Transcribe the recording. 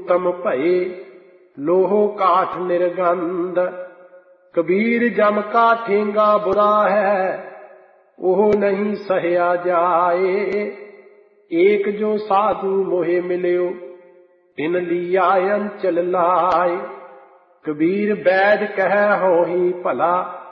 उत्तम भये, लोहो काठ निर्गंध। कबीर जम का ठेंगा बुरा है, ओह नहीं सहया जाए। एक जो साधु मोहे मिल्यो, तिन लिया अंचल लाए। कबीर बैद कह हो ही भला,